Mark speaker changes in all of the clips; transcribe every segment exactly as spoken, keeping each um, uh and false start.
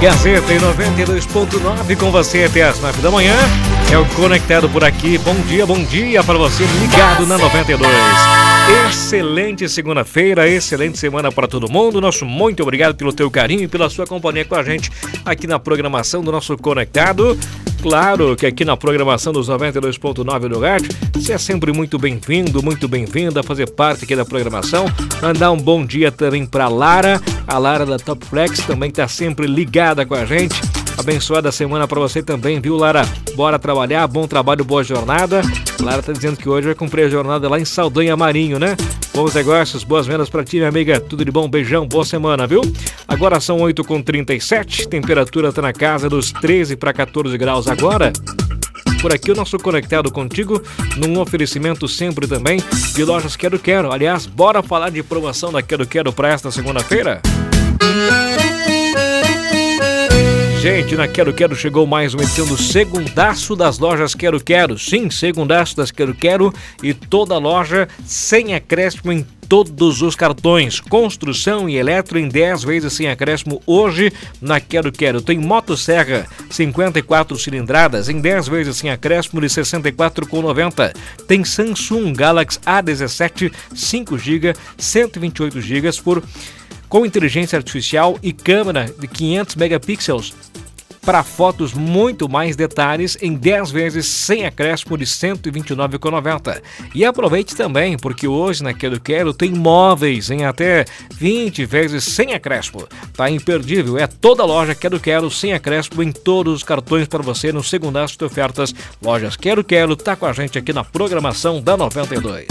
Speaker 1: Gazeta em noventa e dois ponto nove com você até as nove da manhã. É o Conectado por aqui. Bom dia, bom dia para você ligado na noventa e dois. Excelente segunda-feira, excelente semana para todo mundo. Nosso muito obrigado pelo teu carinho e pela sua companhia com a gente aqui na programação do nosso Conectado. Claro que aqui na programação dos noventa e dois ponto nove do rádio, você é sempre muito bem-vindo, muito bem-vinda a fazer parte aqui da programação. Mandar um bom dia também para Lara, a Lara da Top Flex também está sempre ligada com a gente. Abençoada semana para você também, viu, Lara? Bora trabalhar, bom trabalho, boa jornada. Lara tá dizendo que hoje vai cumprir a jornada lá em Saldanha Marinho, né? Bons negócios, boas vendas para ti, minha amiga. Tudo de bom, beijão, boa semana, viu? Agora são oito e trinta e sete, temperatura tá na casa dos treze para quatorze graus agora. Por aqui o nosso Conectado contigo, num oferecimento sempre também de Lojas Quero Quero. Aliás, bora falar de promoção da Quero Quero para esta segunda-feira? Gente, na Quero Quero chegou mais uma edição do Segundaço das Lojas Quero Quero. Sim, Segundaço das Quero Quero e toda loja sem acréscimo em todos os cartões. Construção e eletro em dez vezes sem acréscimo hoje na Quero Quero. Tem Motosserra cinquenta e quatro cilindradas em dez vezes sem acréscimo de sessenta e quatro reais e noventa centavos. Tem Samsung Galaxy A dezessete cinco gigas, cento e vinte e oito gigas por com inteligência artificial e câmera de quinhentos megapixels para fotos muito mais detalhes em dez vezes sem acréscimo de cento e vinte e nove reais e noventa centavos. E aproveite também, porque hoje na Quero Quero tem móveis em até vinte vezes sem acréscimo. Tá imperdível, é toda loja Quero Quero sem acréscimo em todos os cartões para você no Segundaço de Ofertas. Lojas Quero Quero tá com a gente aqui na programação da noventa e dois.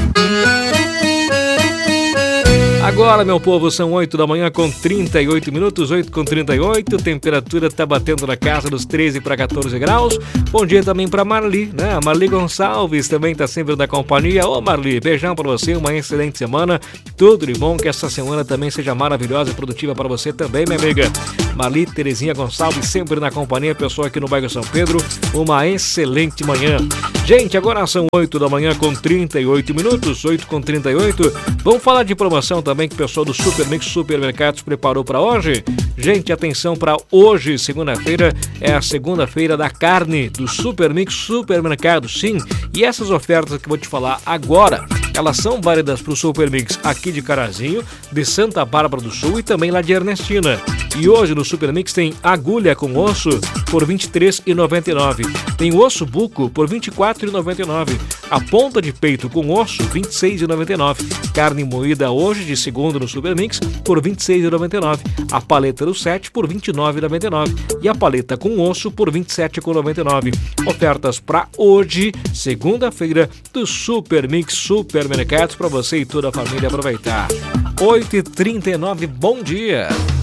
Speaker 1: Agora, meu povo, são oito da manhã com trinta e oito minutos, oito com trinta e oito, temperatura tá batendo na casa dos treze para quatorze graus. Bom dia também para Marli, né? A Marli Gonçalves também tá sempre na companhia. Ô Marli, beijão para você, uma excelente semana, tudo de bom, que essa semana também seja maravilhosa e produtiva para você também, minha amiga. Marli Terezinha Gonçalves sempre na companhia, pessoal aqui no bairro São Pedro, uma excelente manhã. Gente, agora são oito da manhã com trinta e oito minutos, oito com trinta e oito, vamos falar de promoção também que o pessoal do Super Mix Supermercados preparou para hoje. Gente, atenção para hoje, segunda-feira, é a segunda-feira da carne do Super Mix Supermercados, sim. E essas ofertas que eu vou te falar agora, elas são válidas para o Super Mix aqui de Carazinho, de Santa Bárbara do Sul e também lá de Ernestina. E hoje no Super Mix tem agulha com osso por vinte e três reais e noventa e nove centavos. Tem osso buco por vinte e quatro reais e noventa e nove centavos. A ponta de peito com osso, vinte e seis reais e noventa e nove centavos. Carne moída hoje de segunda no Super Mix por vinte e seis reais e noventa e nove centavos. A paleta do sete por vinte e nove reais e noventa e nove centavos. E a paleta com osso por vinte e sete reais e noventa e nove centavos. Ofertas para hoje, segunda-feira, do Super Mix Supermercados para você e toda a família aproveitar. oito e trinta e nove, bom dia!